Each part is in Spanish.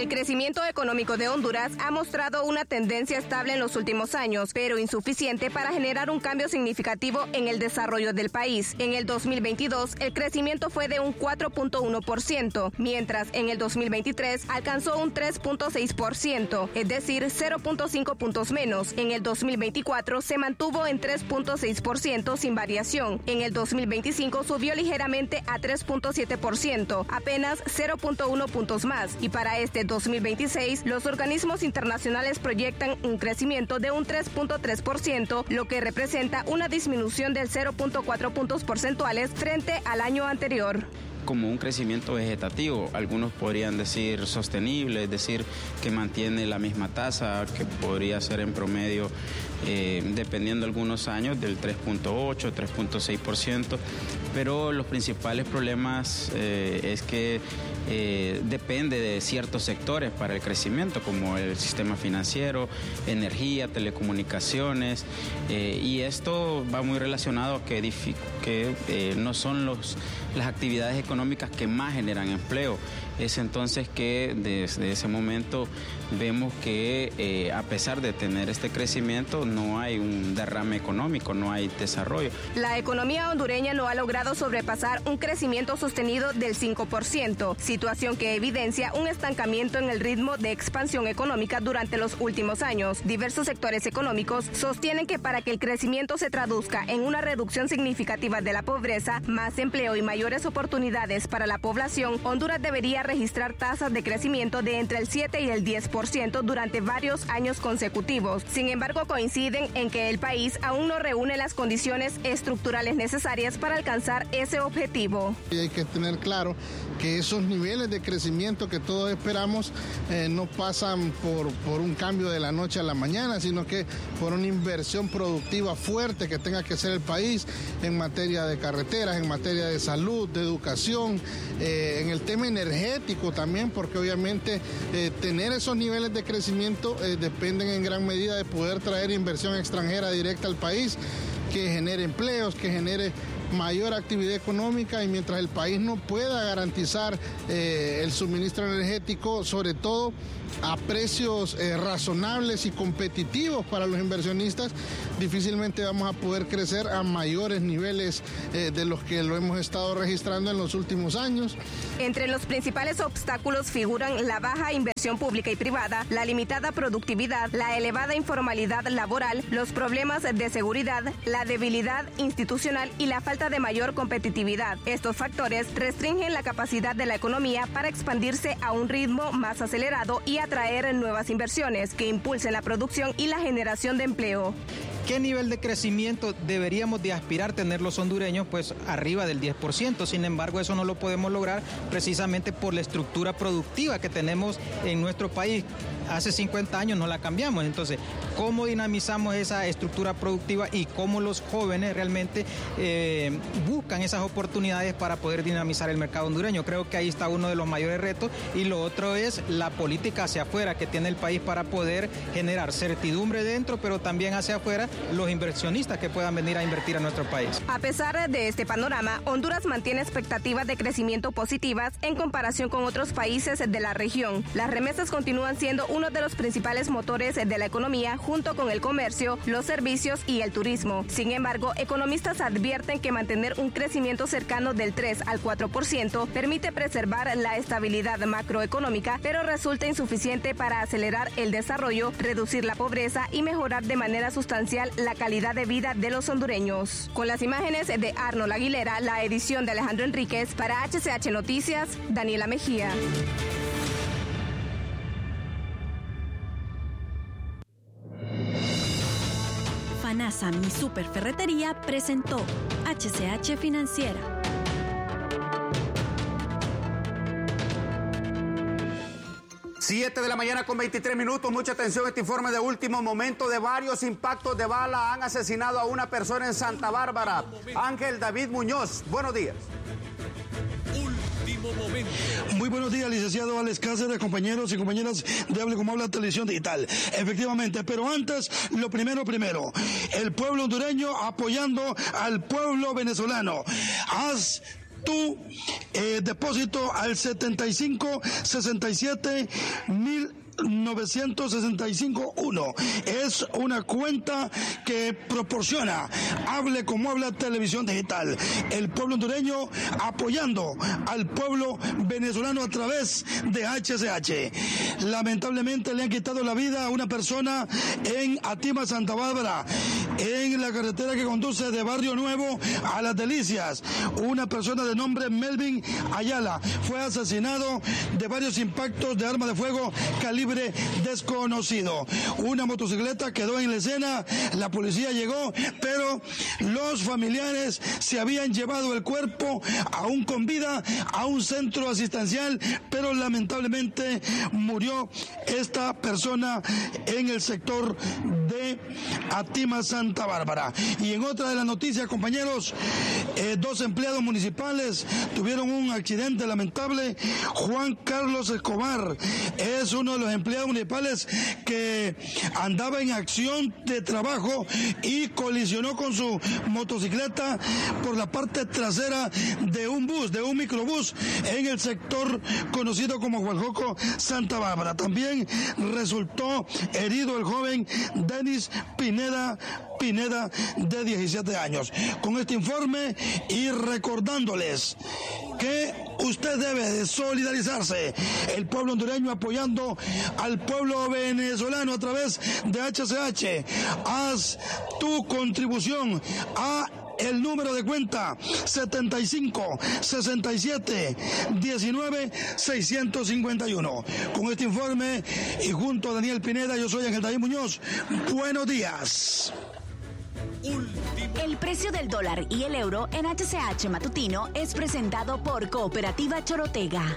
crecimiento económico de Honduras ha mostrado una tendencia estable en los últimos años, pero insuficiente para generar un cambio significativo en el desarrollo del país. En el 2022, el crecimiento fue de un 4.1%, mientras en el 2023 alcanzó un 3.6%, es decir, 0.5 puntos menos. En el 2024 se mantuvo en 3.6% sin variación. En el 2025 subió ligeramente a 3.7%, apenas 0.1 puntos más. Y para este 2026, los organismos internacionales proyectan un crecimiento de un 3.3%, lo que representa una disminución del 0.4 puntos porcentuales frente al año anterior. Como un crecimiento vegetativo, algunos podrían decir sostenible, es decir, que mantiene la misma tasa, que podría ser en promedio, dependiendo de algunos años, del 3.8, 3.6%, pero los principales problemas es que depende de ciertos sectores para el crecimiento, como el sistema financiero, energía, telecomunicaciones, y esto va muy relacionado a que no son las actividades económicas que más generan empleo. Es entonces que desde ese momento vemos que a pesar de tener este crecimiento no hay un derrame económico, no hay desarrollo. La economía hondureña no ha logrado sobrepasar un crecimiento sostenido del 5%, situación que evidencia un estancamiento en el ritmo de expansión económica durante los últimos años. Diversos sectores económicos sostienen que para que el crecimiento se traduzca en una reducción significativa de la pobreza, más empleo y mayores oportunidades para la población, Honduras debería registrar tasas de crecimiento de entre el 7 y el 10% durante varios años consecutivos. Sin embargo, coinciden en que el país aún no reúne las condiciones estructurales necesarias para alcanzar ese objetivo. Y hay que tener claro que esos niveles de crecimiento que todos esperamos no pasan por un cambio de la noche a la mañana, sino que por una inversión productiva fuerte que tenga que hacer el país en materia de carreteras, en materia de salud, de educación, en el tema energético también, porque obviamente tener esos niveles de crecimiento dependen en gran medida de poder traer inversión extranjera directa al país, que genere empleos, que genere mayor actividad económica, y mientras el país no pueda garantizar el suministro energético, sobre todo a precios razonables y competitivos para los inversionistas, difícilmente vamos a poder crecer a mayores niveles de los que lo hemos estado registrando en los últimos años. Entre los principales obstáculos figuran la baja inversión pública y privada, la limitada productividad, la elevada informalidad laboral, los problemas de seguridad, la debilidad institucional y la falta de mayor competitividad. Estos factores restringen la capacidad de la economía para expandirse a un ritmo más acelerado y atraer nuevas inversiones que impulsen la producción y la generación de empleo. ¿Qué nivel de crecimiento deberíamos de aspirar tener los hondureños? Pues arriba del 10%. Sin embargo, eso no lo podemos lograr precisamente por la estructura productiva que tenemos en nuestro país. Hace 50 años no la cambiamos. Entonces, ¿cómo dinamizamos esa estructura productiva y cómo los jóvenes realmente buscan esas oportunidades para poder dinamizar el mercado hondureño? Creo que ahí está uno de los mayores retos, y lo otro es la política hacia afuera que tiene el país para poder generar certidumbre dentro, pero también hacia afuera los inversionistas que puedan venir a invertir a nuestro país. A pesar de este panorama, Honduras mantiene expectativas de crecimiento positivas en comparación con otros países de la región. Las remesas continúan siendo uno de los principales motores de la economía, junto con el comercio, los servicios y el turismo. Sin embargo, economistas advierten que mantener un crecimiento cercano del 3 al 4% permite preservar la estabilidad macroeconómica, pero resulta insuficiente para acelerar el desarrollo, reducir la pobreza y mejorar de manera sustancial la calidad de vida de los hondureños. Con las imágenes de Arnold Aguilera, la edición de Alejandro Enríquez, para HCH Noticias, Daniela Mejía. FANASA Mi Superferretería presentó HCH Financiera. 7 de la mañana con 23 minutos. Mucha atención, este informe de último momento. De varios impactos de bala han asesinado a una persona en Santa Bárbara. Ángel David Muñoz, buenos días. Muy buenos días, licenciado Alex Cáceres, compañeros y compañeras de Hable Como Habla Televisión Digital. Efectivamente, pero antes, lo primero, el pueblo hondureño apoyando al pueblo venezolano. Haz tu depósito al 7567-965-1. Es una cuenta que proporciona Hable como habla Televisión Digital. El pueblo hondureño apoyando al pueblo venezolano a través de HCH. Lamentablemente le han quitado la vida a una persona en Atima, Santa Bárbara, en la carretera que conduce de Barrio Nuevo a Las Delicias. Una persona de nombre Melvin Ayala fue asesinado de varios impactos de arma de fuego calibre desconocido. Una motocicleta quedó en la escena, la policía llegó, pero los familiares se habían llevado el cuerpo aún con vida a un centro asistencial, pero lamentablemente murió esta persona en el sector de Atima, Santa Bárbara. Y en otra de las noticias, compañeros, 2 empleados municipales tuvieron un accidente lamentable. Juan Carlos Escobar es uno de los empleados municipales que andaba en acción de trabajo y colisionó con su motocicleta por la parte trasera de un microbús en el sector conocido como Hualjoco, Santa Bárbara. También resultó herido el joven Denis Pineda, de 17 años. Con este informe y recordándoles que usted debe de solidarizarse, el pueblo hondureño apoyando al pueblo venezolano a través de HCH. Haz tu contribución a el número de cuenta 75-67-19-651. Con este informe y junto a Daniel Pineda, yo soy Ángel David Muñoz. Buenos días. El precio del dólar y el euro en HCH Matutino es presentado por Cooperativa Chorotega.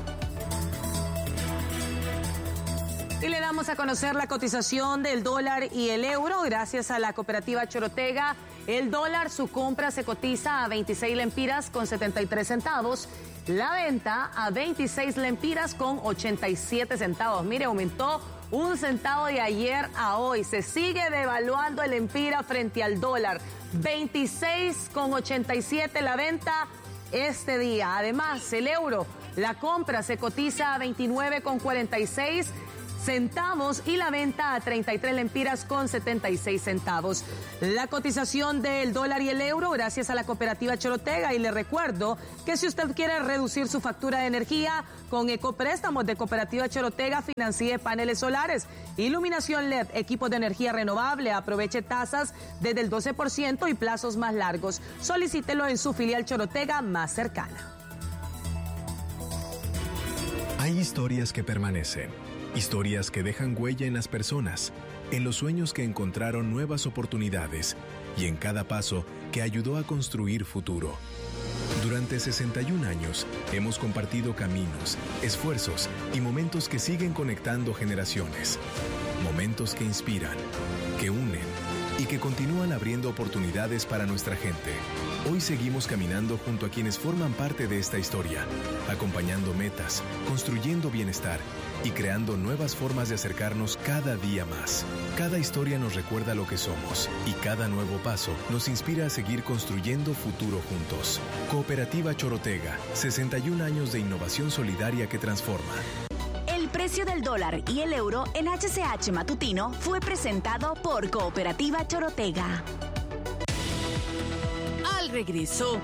Y le damos a conocer la cotización del dólar y el euro gracias a la Cooperativa Chorotega. El dólar, su compra se cotiza a 26 lempiras con 73 centavos. La venta a 26 lempiras con 87 centavos. Mire, aumentó 1 centavo de ayer a hoy. Se sigue devaluando el lempira frente al dólar. 26 con 87 la venta este día. Además, el euro, la compra se cotiza a 29 con 46 centavos y la venta a 33 lempiras con 76 centavos. La cotización del dólar y el euro gracias a la Cooperativa Chorotega. Y le recuerdo que si usted quiere reducir su factura de energía con Ecopréstamos de Cooperativa Chorotega, financie paneles solares, iluminación LED, equipos de energía renovable, aproveche tasas desde el 12% y plazos más largos. Solicítelo en su filial Chorotega más cercana. Hay historias que permanecen. Historias que dejan huella en las personas, en los sueños que encontraron nuevas oportunidades y en cada paso que ayudó a construir futuro. Durante 61 años hemos compartido caminos, esfuerzos y momentos que siguen conectando generaciones. Momentos que inspiran, que unen y que continúan abriendo oportunidades para nuestra gente. Hoy seguimos caminando junto a quienes forman parte de esta historia, acompañando metas, construyendo bienestar y creando nuevas formas de acercarnos cada día más. Cada historia nos recuerda lo que somos y cada nuevo paso nos inspira a seguir construyendo futuro juntos. Cooperativa Chorotega, 61 años de innovación solidaria que transforma. El precio del dólar y el euro en HCH Matutino fue presentado por Cooperativa Chorotega. Al regreso,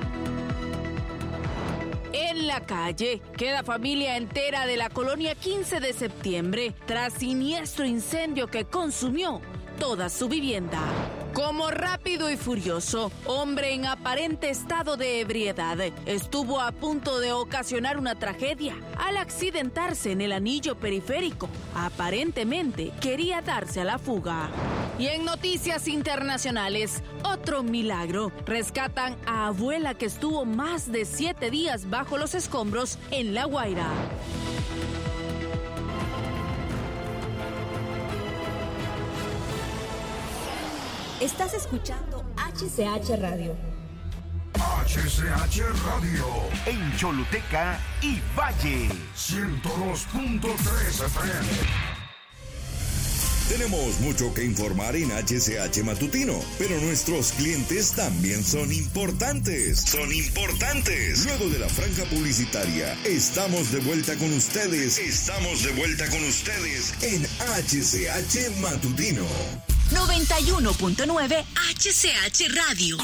en la calle queda familia entera de la colonia 15 de septiembre tras siniestro incendio que consumió toda su vivienda. Como Rápido y Furioso, hombre en aparente estado de ebriedad estuvo a punto de ocasionar una tragedia al accidentarse en el anillo periférico. Aparentemente quería darse a la fuga. Y en noticias internacionales, otro milagro. Rescatan a abuela que estuvo más de 7 días bajo los escombros en La Guaira. Estás escuchando HCH Radio. HCH Radio. En Choluteca y Valle. 102.3 FM. Tenemos mucho que informar en HCH Matutino, pero nuestros clientes también son importantes. Luego de la franja publicitaria, estamos de vuelta con ustedes. En HCH Matutino. 91.9 HCH Radio.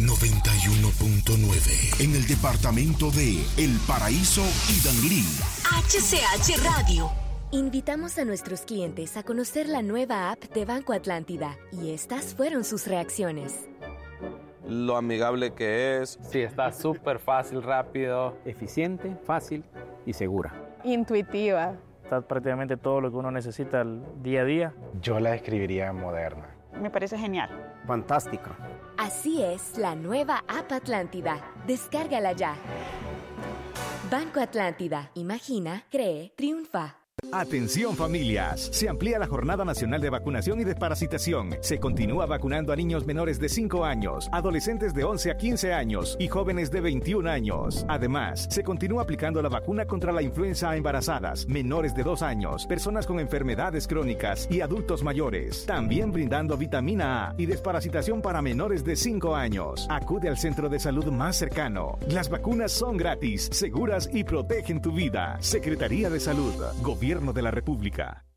91.9 en el departamento de El Paraíso y Danlí. HCH Radio. Invitamos a nuestros clientes a conocer la nueva app de Banco Atlántida y estas fueron sus reacciones. Lo amigable que es. Sí, está súper fácil, rápido, eficiente, fácil y segura. Intuitiva. Está prácticamente todo lo que uno necesita el día a día. Yo la describiría moderna. Me parece genial. Fantástico. Así es la nueva app Atlántida. Descárgala ya. Banco Atlántida. Imagina, cree, triunfa. Atención familias, se amplía la Jornada Nacional de Vacunación y Desparasitación. Se continúa vacunando a niños menores de 5 años, adolescentes de 11 a 15 años y jóvenes de 21 años. Además, se continúa aplicando la vacuna contra la influenza a embarazadas, menores de 2 años, personas con enfermedades crónicas y adultos mayores. También brindando vitamina A y desparasitación para menores de 5 años. Acude al centro de salud más cercano. Las vacunas son gratis, seguras y protegen tu vida. Secretaría de Salud, Gobierno de la República.